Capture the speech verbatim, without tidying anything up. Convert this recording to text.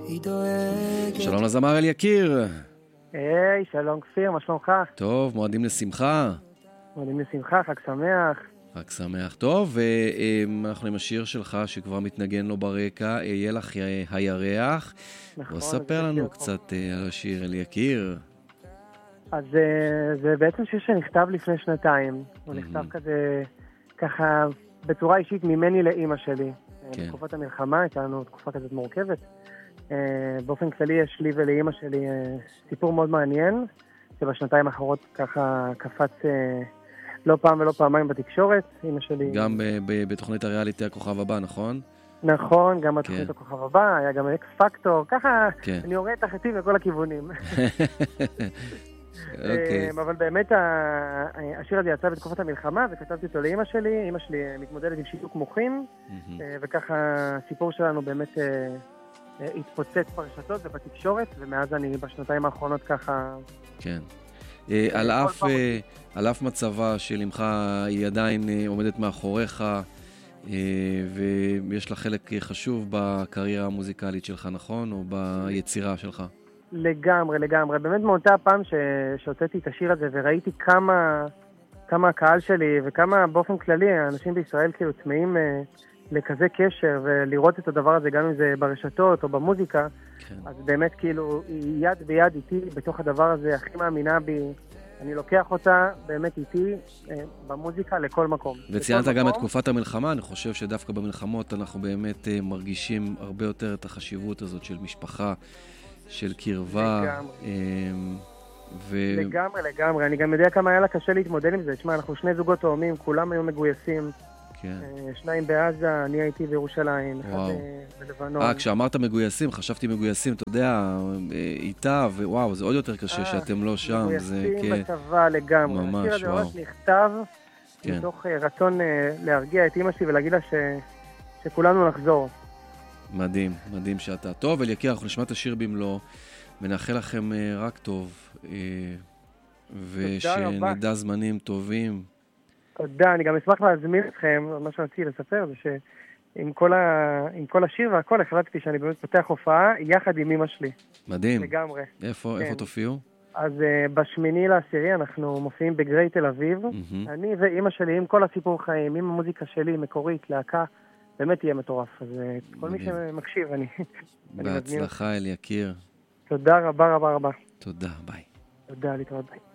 היא דואגת. שלום לזמר אלייקיר. היי, שלום כפיר, מה שלומך? טוב, מועדים לשמחה. מועדים לשמחה, חג שמח. חג שמח. טוב, ואנחנו עם השיר שלך שכבר מתנגן לו ברקע, יהיה לך הירח. נכון. בוא ספר לנו קצת על השיר אלייקיר. אז זה בעצם שיר שנכתב לפני שנתיים. הוא נכתב כזה, ככה, בצורה אישית ממני לאמא שלי. בתקופת המלחמה, הייתה לנו תקופה כזאת מורכבת. באופן כללי יש לי ולאמא שלי סיפור מאוד מעניין, שבשנתיים האחרות ככה קפץ לא פעם ולא פעמיים בתקשורת. אמא שלי... גם בתוכנית הריאליטי הכוכב הבא, נכון? נכון, גם בתוכנית הכוכב הבא, היה גם אקס פקטור, ככה אני יורד את החצים לכל הכיוונים. אבל באמת השיר הזה יצא בתקופת המלחמה, וכתבתי אותו לאמא שלי. אמא שלי מתמודדת עם שיתוק מוחין, וככה הסיפור שלנו באמת התפוצץ ברשתות ובתקשורת, ומאז אני בשנתיים האחרונות ככה... כן. על אף, על אף מצבה של אמך היא עדיין עומדת מאחוריך, ויש לה חלק חשוב בקריירה המוזיקלית שלך, נכון? או ביצירה שלך? לגמרי, לגמרי. באמת מאותה הפעם שהוצאתי את השיר הזה וראיתי כמה, כמה הקהל שלי וכמה באופן כללי האנשים בישראל כאילו צמאים לכזה קשר ולראות את הדבר הזה גם אם זה ברשתות או במוזיקה, כן. אז באמת כאילו יד ביד איתי בתוך הדבר הזה, הכי מאמינה בי, אני לוקח אותה באמת איתי במוזיקה לכל מקום. וציינת גם את תקופת המלחמה, אני חושב שדווקא במלחמות אנחנו באמת מרגישים הרבה יותר את החשיבות הזאת של משפחה, של קרבה. לגמרי. ו... לגמרי, לגמרי. אני גם יודע כמה היה לה קשה להתמודד עם זה. תשמע, אנחנו שני זוגות תאומים, כולם היו מגויסים. כן. שניים בעזה, אני הייתי בירושלים, אחד בלבנון. אה, כשאמרת מגויסים, חשבתי מגויסים, אתה יודע, איתה, ווואו, זה עוד יותר קשה שאתם לא שם. מגויסים בצבא לגמרי. ממש, השיר הזה ממש נכתב מתוך רצון להרגיע את אמא שלי ולהגיד לה שכולנו נחזור. מדהים, מדהים שאתה. טוב, אלייקיר, אנחנו נשמע את השיר במלוא, ונאחל לכם רק טוב, ושנדע זמנים טובים. תודה, אני גם אשמח להזמין אתכם, מה שרציתי לספר זה שעם כל, ה... עם כל השיר והכל החלטתי שאני באמת פותח הופעה יחד עם אמא שלי. מדהים. לגמרי. איפה, כן. איפה תופיעו? אז uh, בשמיני לעשירי אנחנו מופיעים בגרי תל אביב. Mm-hmm. אני ואמא שלי עם כל הסיפור חיים, עם המוזיקה שלי, מקורית, להקה, באמת יהיה מטורף. אז uh, כל מי שמקשיב, אני... בהצלחה אלייקיר. תודה רבה רבה רבה. תודה, ביי. תודה, להתראות ביי.